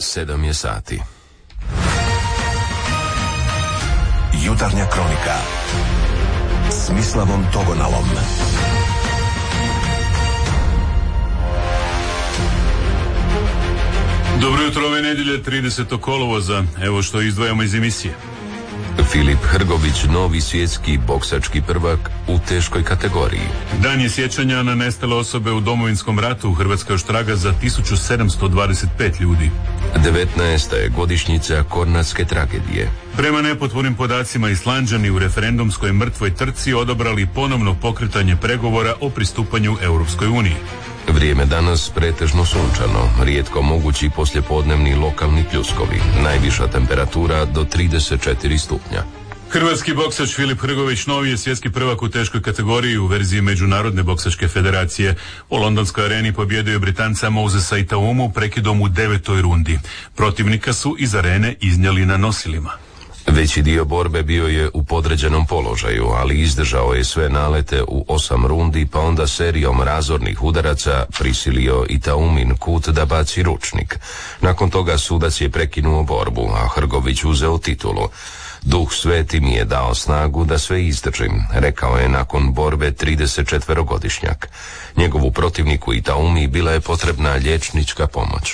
7 je sati. Jutarnja kronika s Mislavom Togonalom. Dobro jutro, ove nedjelje 30. kolovoza. Evo što izdvajamo iz emisije. Filip Hrgović, novi svjetski boksački prvak u teškoj kategoriji. Dan je sjećanja na nestale osobe u Domovinskom ratu. Hrvatska još traga za 1725 ljudi. 19. je godišnjica Kornatske tragedije. Prema nepotpunim podacima, Islanđani u referendumskoj mrtvoj trci odabrali ponovno pokretanje pregovora o pristupanju Europskoj uniji. Vrijeme danas pretežno sunčano, rijetko mogući poslijepodnevni lokalni pljuskovi, najviša temperatura do 34 stupnja. Hrvatski boksač Filip Hrgović novi je svjetski prvak u teškoj kategoriji u verziji Međunarodne boksačke federacije. U londonskoj areni pobjedio je Britanca Mosesa Itaumu prekidom u 9. rundi. Protivnika su iz arene iznijeli na nosilima. Veći dio borbe bio je u podređenom položaju, ali izdržao je sve nalete u 8 rundi, pa onda serijom razornih udaraca prisilio Itaumin kut da baci ručnik. Nakon toga sudac je prekinuo borbu, a Hrgović uzeo titulu. Duh sveti mi je dao snagu da sve izdržim, rekao je nakon borbe 34-godišnjak. Njegovu protivniku Itaumi bila je potrebna liječnička pomoć.